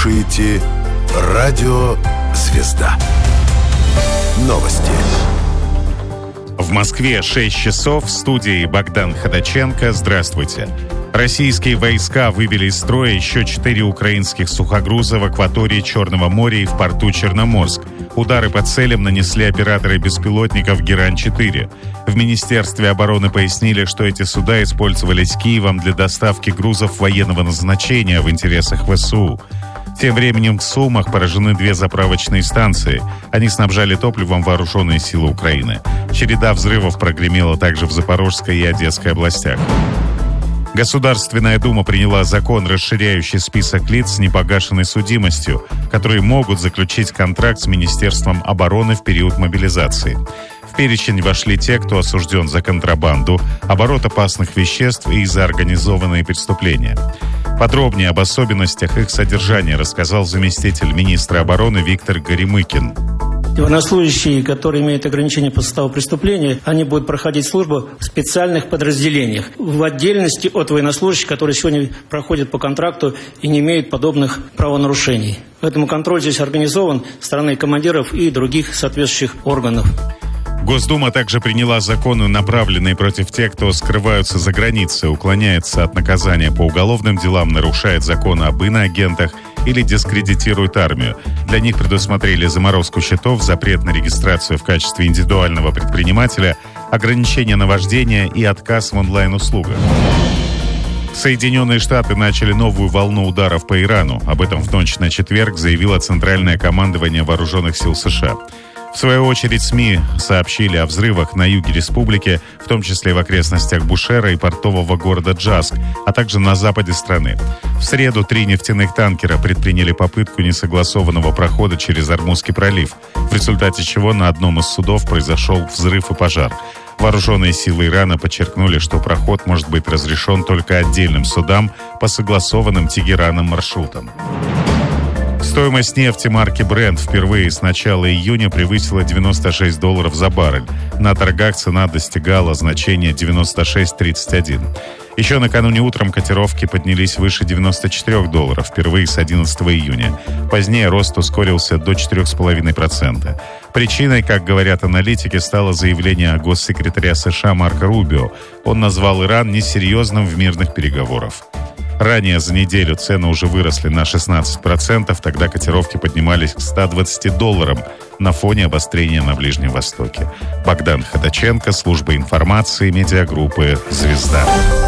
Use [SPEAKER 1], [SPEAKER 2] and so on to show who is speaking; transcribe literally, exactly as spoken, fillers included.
[SPEAKER 1] слушаете радио «Звезда». Новости.
[SPEAKER 2] В Москве шесть часов. В студии Богдан Ходаченко. Здравствуйте. Российские войска вывели из строя еще четыре украинских сухогруза в акватории Черного моря и в порту Черноморск. Удары по целям нанесли операторы беспилотников «Герань-четыре». В Министерстве обороны пояснили, что эти суда использовались Киевом для доставки грузов военного назначения в интересах ВСУ. Тем временем в Сумах поражены две заправочные станции. Они снабжали топливом вооруженные силы Украины. Череда взрывов прогремела также в Запорожской и Одесской областях. Государственная Дума приняла закон, расширяющий список лиц с непогашенной судимостью, которые могут заключить контракт с Министерством обороны в период мобилизации. В перечень вошли те, кто осужден за контрабанду, оборот опасных веществ и за организованные преступления. Подробнее об особенностях их содержания рассказал заместитель министра обороны Виктор Горемыкин.
[SPEAKER 3] Военнослужащие, которые имеют ограничения по составу преступления, они будут проходить службу в специальных подразделениях, в отдельности от военнослужащих, которые сегодня проходят по контракту и не имеют подобных правонарушений. Поэтому контроль здесь организован со стороны командиров и других соответствующих органов.
[SPEAKER 2] Госдума также приняла законы, направленные против тех, кто скрываются за границей, уклоняется от наказания по уголовным делам, нарушает законы об иноагентах или дискредитирует армию. Для них предусмотрели заморозку счетов, запрет на регистрацию в качестве индивидуального предпринимателя, ограничение на вождение и отказ в онлайн-услугах. Соединенные Штаты начали новую волну ударов по Ирану. Об этом в ночь на четверг заявило Центральное командование Вооруженных сил США. В свою очередь СМИ сообщили о взрывах на юге республики, в том числе в окрестностях Бушера и портового города Джаск, а также на западе страны. В среду три нефтяных танкера предприняли попытку несогласованного прохода через Ормузский пролив, в результате чего на одном из судов произошел взрыв и пожар. Вооруженные силы Ирана подчеркнули, что проход может быть разрешен только отдельным судам по согласованным Тегераном маршрутам. Стоимость нефти марки Brent впервые с начала июня превысила девяносто шесть долларов за баррель. На торгах цена достигала значения девяносто шесть тридцать один. Еще накануне утром котировки поднялись выше девяноста четырёх долларов, впервые с одиннадцатого июня. Позднее рост ускорился до четыре целых пять десятых процента. Причиной, как говорят аналитики, стало заявление госсекретаря США Марко Рубио. Он назвал Иран несерьезным в мирных переговорах. Ранее за неделю цены уже выросли на шестнадцать процентов, тогда котировки поднимались к ста двадцати долларам на фоне обострения на Ближнем Востоке. Богдан Ходаченко, служба информации, медиагруппы «Звезда».